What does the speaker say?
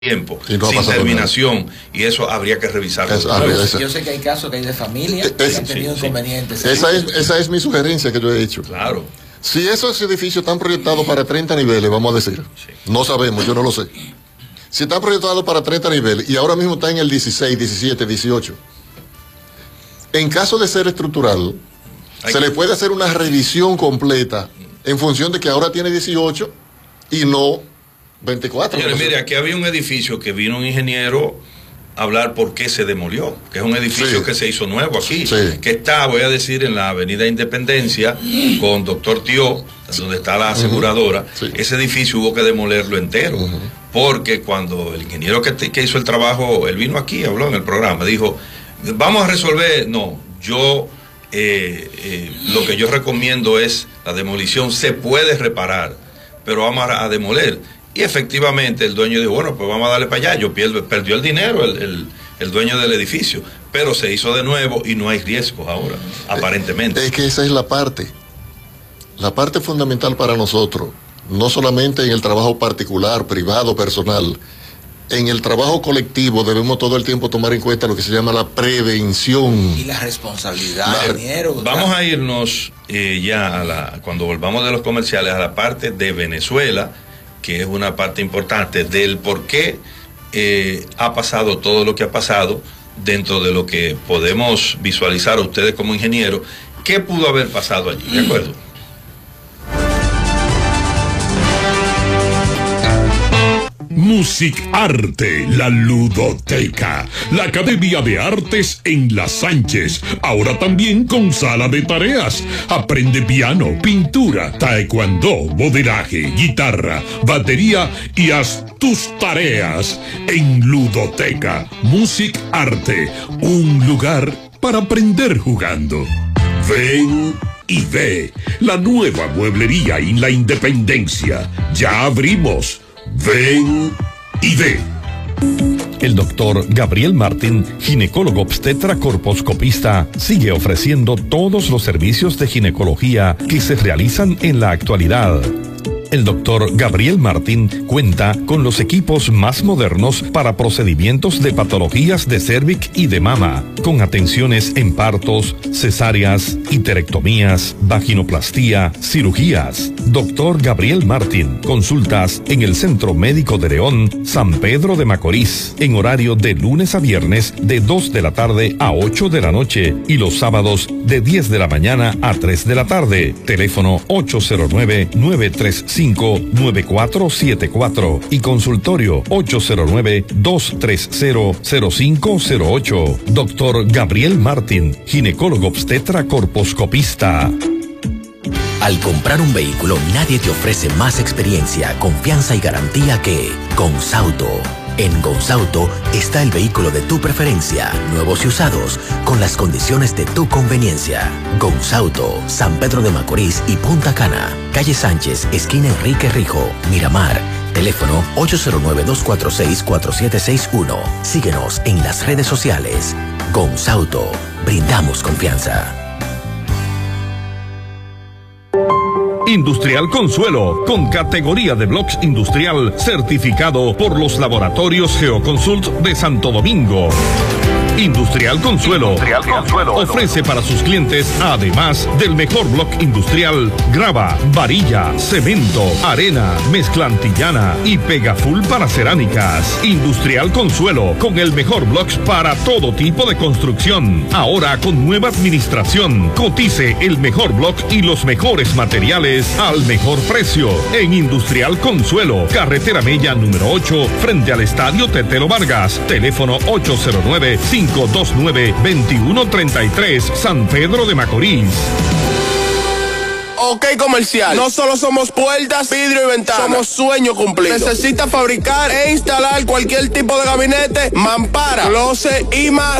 tiempo, no sin terminación, y eso habría que revisarlo. Yo sé que hay casos que hay de familia que han tenido inconvenientes. Esa es mi sugerencia que yo he hecho. Claro. Si esos edificios están proyectados para 30 niveles, vamos a decir, no sabemos, yo no lo sé. Si están proyectados para 30 niveles y ahora mismo está en el 16, 17, 18, en caso de ser estructural, se le puede hacer una revisión completa en función de que ahora tiene 18 y no 24. Señores, mire, aquí había un edificio que vino un ingeniero a hablar por qué se demolió, que es un edificio que se hizo nuevo aquí, que está, voy a decir, en la avenida Independencia, con Doctor Tío, donde está la aseguradora. Ese edificio hubo que demolerlo entero, porque cuando el ingeniero que hizo el trabajo, él vino aquí, habló en el programa, dijo, vamos a resolver, no, yo... lo que yo recomiendo es la demolición, se puede reparar, pero vamos a demoler. Y efectivamente el dueño dijo, bueno, pues vamos a darle para allá. Perdió el dinero el dueño del edificio, pero se hizo de nuevo y no hay riesgos ahora, aparentemente. Es que esa es la parte fundamental para nosotros, no solamente en el trabajo particular, privado, personal. En el trabajo colectivo debemos todo el tiempo tomar en cuenta lo que se llama la prevención. Y la responsabilidad, ingeniero. Vamos a irnos ya cuando volvamos de los comerciales, a la parte de Venezuela, que es una parte importante del por qué ha pasado todo lo que ha pasado, dentro de lo que podemos visualizar a ustedes como ingenieros, qué pudo haber pasado allí, ¿de acuerdo? Music Arte, la ludoteca, la Academia de Artes en La Sánchez, ahora también con sala de tareas. Aprende piano, pintura, taekwondo, modelaje, guitarra, batería y haz tus tareas en Ludoteca. Music Arte, un lugar para aprender jugando. Ven y ve la nueva mueblería en la Independencia. Ya abrimos. Ven y ve. El doctor Gabriel Martín, ginecólogo obstetra corposcopista, sigue ofreciendo todos los servicios de ginecología que se realizan en la actualidad. El doctor Gabriel Martín cuenta con los equipos más modernos para procedimientos de patologías de cérvix y de mama, con atenciones en partos, cesáreas, histerectomías, vaginoplastía, cirugías. Doctor Gabriel Martín, consultas en el Centro Médico de León, San Pedro de Macorís, en horario de lunes a viernes de 2 de la tarde a 8 de la noche y los sábados de 10 de la mañana a 3 de la tarde. Teléfono 809-935-9474 y consultorio 809-230-0508. Doctor Gabriel Martín, ginecólogo obstetra corposcopista. Al comprar un vehículo, nadie te ofrece más experiencia, confianza y garantía que Consauto. En Consauto está el vehículo de tu preferencia, nuevos y usados, con las condiciones de tu conveniencia. Consauto, San Pedro de Macorís y Punta Cana, calle Sánchez, esquina Enrique Rijo, Miramar. Teléfono 809-246-4761. Síguenos en las redes sociales. Consauto, brindamos confianza. Industrial Consuelo, con categoría de blocks industrial, certificado por los laboratorios Geoconsult de Santo Domingo. Industrial Consuelo ofrece para sus clientes, además del mejor block industrial, grava, varilla, cemento, arena, mezcla antillana y pegaful para cerámicas. Industrial Consuelo, con el mejor blocks para todo tipo de construcción. Ahora con nueva administración. Cotice el mejor block y los mejores materiales al mejor precio. En Industrial Consuelo, carretera Mella número 8, frente al Estadio Tetelo Vargas. Teléfono 809-529-2133, San Pedro de Macorís. OK Comercial. No solo somos puertas, vidrio y ventanas. Somos sueño cumplido. Necesita fabricar e instalar cualquier tipo de gabinete, mampara, closet y más.